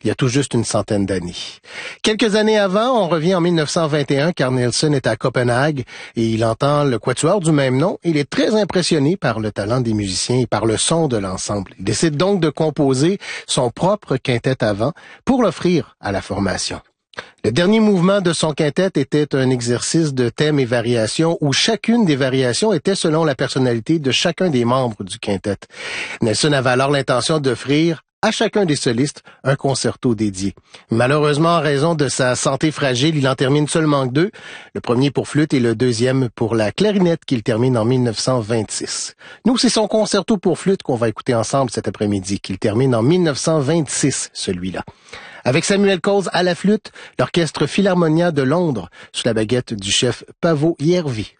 il y a tout juste une centaine d'années. Quelques années avant, on revient en 1921, car Nielsen est à Copenhague et il entend le quatuor du même nom. Il est très impressionné par le talent des musiciens et par le son de l'ensemble. Il décide donc de composer son propre quintet à vent pour l'offrir à la formation. Le dernier mouvement de son quintet était un exercice de thèmes et variations où chacune des variations était selon la personnalité de chacun des membres du quintet. Nielsen avait alors l'intention d'offrir à chacun des solistes un concerto dédié. Malheureusement, en raison de sa santé fragile, il en termine seulement 2, le premier pour flûte et le deuxième pour la clarinette qu'il termine en 1926. Nous, c'est son concerto pour flûte qu'on va écouter ensemble cet après-midi, qu'il termine en 1926, celui-là. Avec Samuel Coles à la flûte, l'Orchestre Philharmonia de Londres, sous la baguette du chef Paavo Järvi.